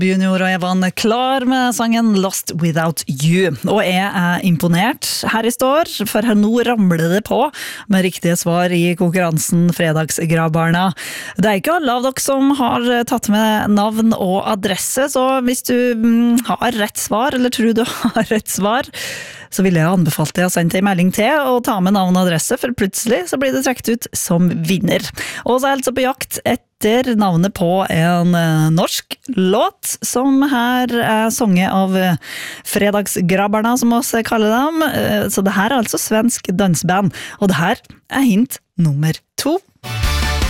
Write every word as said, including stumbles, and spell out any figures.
Junior og Evan klar med sangen Lost Without You. Og jeg er imponert her i står, for her nå ramler det på med riktige svar i konkurransen Fredagsgrabarna. Det er ikke alle av dere som har tatt med navn og adresse, så hvis du mm, har rett svar, eller tror du har rett svar, så vil jeg anbefale deg å sende en melding til og ta med navn og adresse, for plutselig så blir det trekt ut som vinner. Og så er jeg altså på jakt etter navnet på en norsk låt, som her er sunget av Fredagsgrabarna, som også kaller dem. Så det her er altså svensk dansband, og det her er hint nummer to.